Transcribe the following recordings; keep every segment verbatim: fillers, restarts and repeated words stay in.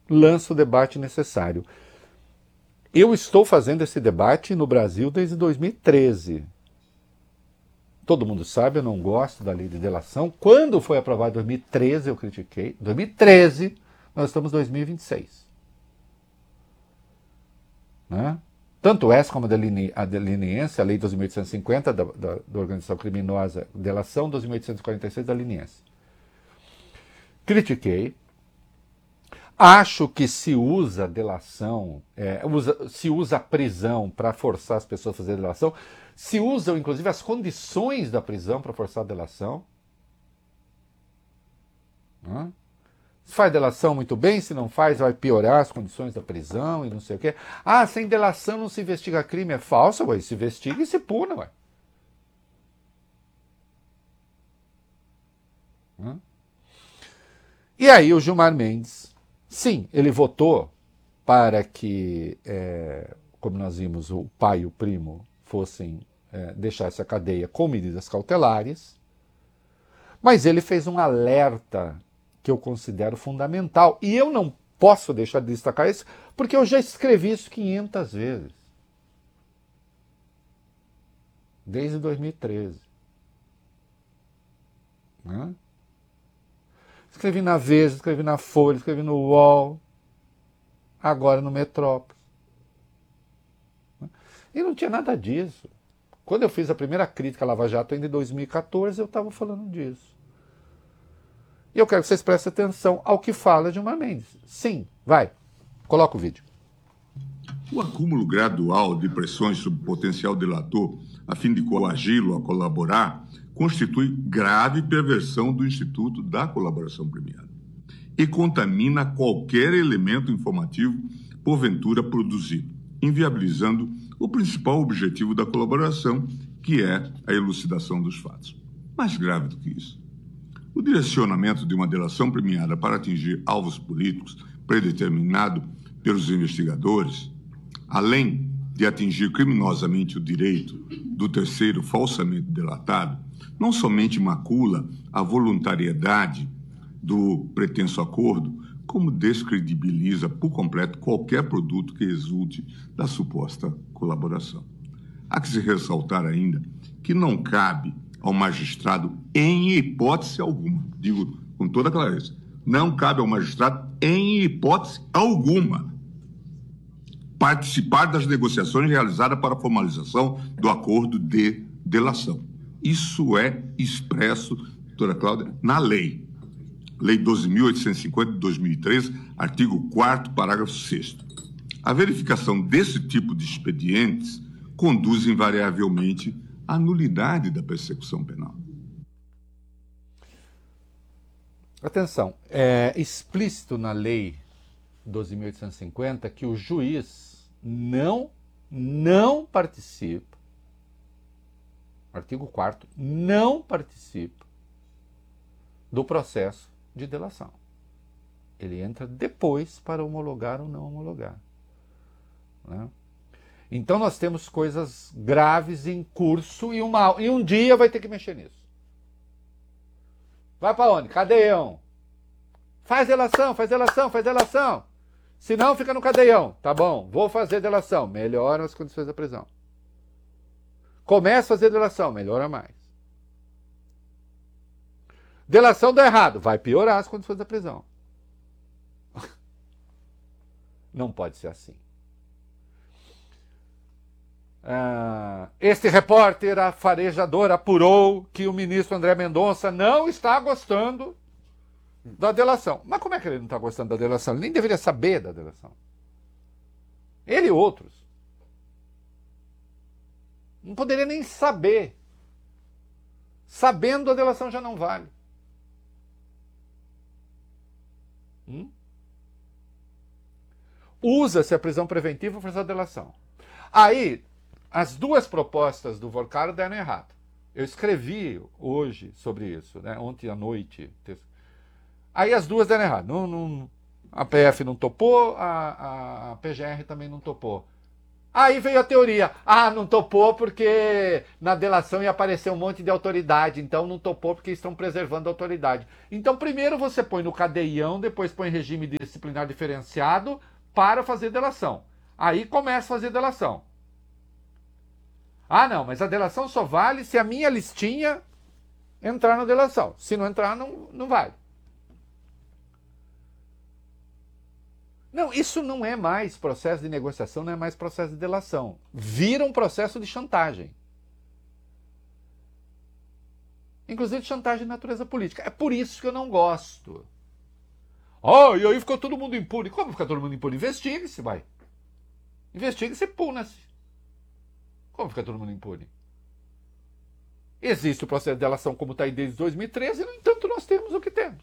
lança o debate necessário. Eu estou fazendo esse debate no Brasil desde dois mil e treze. Todo mundo sabe, eu não gosto da lei de delação. Quando foi aprovado em dois mil e treze, eu critiquei. dois mil e treze, nós estamos em dois mil e vinte e seis. Né? Tanto essa como a da leniência, a lei dois mil oitocentos e cinquenta da, da, da organização criminosa, delação dois mil oitocentos e quarenta e seis da leniência. Critiquei. Acho que se usa delação, é, usa, se usa a prisão para forçar as pessoas a fazer delação, se usam inclusive as condições da prisão para forçar a delação. Né? Se faz delação, muito bem, se não faz, vai piorar as condições da prisão e não sei o quê. Ah, sem delação não se investiga crime, é falso, ué, se investiga e se puna, ué. Hum? E aí o Gilmar Mendes, sim, ele votou para que, é, como nós vimos, o pai e o primo fossem é, deixassem a cadeia com medidas cautelares, mas ele fez um alerta que eu considero fundamental. E eu não posso deixar de destacar isso, porque eu já escrevi isso quinhentas vezes. Desde dois mil e treze. Né? Escrevi na Veja, escrevi na Folha, escrevi no U O L, agora no Metrópolis. E não tinha nada disso. Quando eu fiz a primeira crítica à Lava Jato ainda em dois mil e quatorze, eu estava falando disso. E eu quero que vocês prestem atenção ao que fala Gilmar Mendes. Sim, vai, coloca o vídeo. O acúmulo gradual de pressões sobre o potencial delator a fim de coagi-lo a colaborar constitui grave perversão do Instituto da Colaboração Premiada e contamina qualquer elemento informativo porventura produzido, inviabilizando o principal objetivo da colaboração, que é a elucidação dos fatos. Mais grave do que isso, o direcionamento de uma delação premiada para atingir alvos políticos predeterminado pelos investigadores, além de atingir criminosamente o direito do terceiro falsamente delatado, não somente macula a voluntariedade do pretenso acordo, como descredibiliza por completo qualquer produto que resulte da suposta colaboração. Há que se ressaltar ainda que não cabe ao magistrado, em hipótese alguma, digo com toda clareza, não cabe ao magistrado, em hipótese alguma, participar das negociações realizadas para a formalização do acordo de delação. Isso é expresso, doutora Cláudia, na lei. Lei doze mil oitocentos e cinquenta de dois mil e treze, artigo quarto, parágrafo sexto. A verificação desse tipo de expedientes conduz invariavelmente à nulidade da persecução penal. Atenção, é explícito na lei doze mil oitocentos e cinquenta que o juiz não, não participa, artigo quarto, não participa do processo de delação. Ele entra depois para homologar ou não homologar. Né? Então nós temos coisas graves em curso e, uma, e um dia vai ter que mexer nisso. Vai para onde? Cadeião. Faz delação, faz delação, faz delação. Se não, fica no cadeião. Tá bom, vou fazer delação. Melhora as condições da prisão. Começa a fazer delação, melhora mais. Delação deu errado, vai piorar as condições da prisão. Não pode ser assim. Ah, este repórter afarejador apurou que o ministro André Mendonça não está gostando da delação. Mas como é que ele não está gostando da delação? Ele nem deveria saber da delação. Ele e outros. Não poderia nem saber. Sabendo, a delação já não vale. Hum? Usa-se a prisão preventiva para fazer a delação. Aí, as duas propostas do Vorcaro deram errado. Eu escrevi hoje sobre isso, né? Ontem à noite. Aí as duas deram errado. Não, não, a P F não topou, a, a, a P G R também não topou. Aí veio a teoria. Ah, não topou porque na delação ia aparecer um monte de autoridade. Então não topou porque estão preservando a autoridade. Então primeiro você põe no cadeião, depois põe regime disciplinar diferenciado para fazer delação. Aí começa a fazer delação. Ah, não, mas a delação só vale se a minha listinha entrar na delação. Se não entrar, não, não vale. Não, isso não é mais processo de negociação, não é mais processo de delação. Vira um processo de chantagem. Inclusive chantagem de natureza política. É por isso que eu não gosto. Ah, e aí ficou todo mundo impune. Como fica todo mundo impune? Investigue-se, vai. Investigue-se e puna-se. Como fica todo mundo impune? Existe o processo de delação como está aí desde dois mil e treze, e no entanto nós temos o que temos.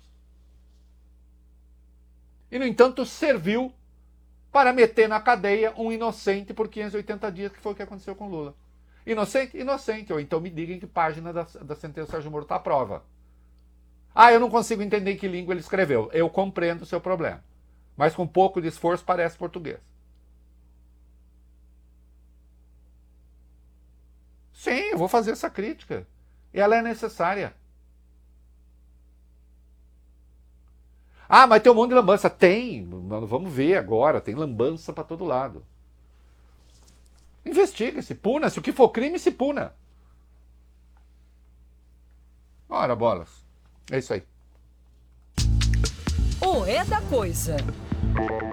E no entanto serviu para meter na cadeia um inocente por quinhentos e oitenta dias, que foi o que aconteceu com Lula. Inocente? Inocente. Ou então me digam que página da, da sentença do Sérgio Moro está a prova. Ah, eu não consigo entender em que língua ele escreveu. Eu compreendo o seu problema. Mas com um pouco de esforço parece português. Sim, eu vou fazer essa crítica. Ela é necessária. Ah, mas tem um monte de lambança. Tem. Vamos ver agora. Tem lambança para todo lado. Investiga-se, puna-se. O que for crime, se puna. Ora, bolas. É isso aí. O É da Coisa.